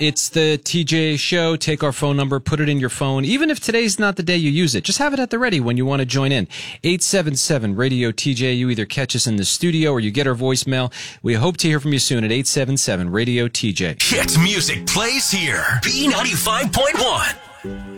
It's the TJ Show. Take our phone number, put it in your phone. Even if today's not the day you use it, just have it at the ready when you want to join in. 877-RADIO-TJ. You either catch us in the studio or you get our voicemail. We hope to hear from you soon at 877-RADIO-TJ. Hit music plays here. B95.1.